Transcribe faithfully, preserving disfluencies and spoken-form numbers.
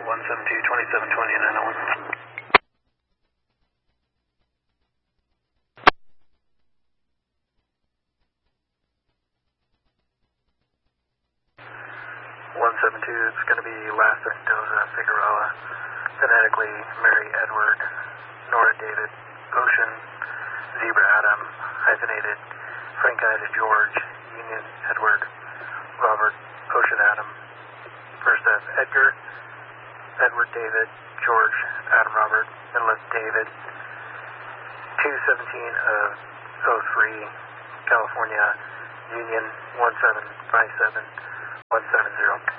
one seven two, twenty-seven twenty, nine oh one. one seven two, it's going to be Last Mendoza, Figueroa, phonetically Mary Edward, Nora David, Ocean, Zebra Adam, hyphenated, Frank Ida George, Union Edward, Robert, Ocean Adam, first F, Edgar, Edward David, George, Adam Robert, Inlet David, two seventeen of oh three, California, Union one seven five seven one seven zero.